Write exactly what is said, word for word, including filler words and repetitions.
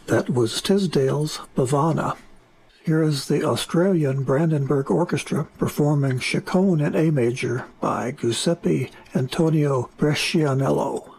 That was Tisdale's Pavana. Here is the Australian Brandenburg Orchestra performing Chaconne in A major by Giuseppe Antonio Brescianello.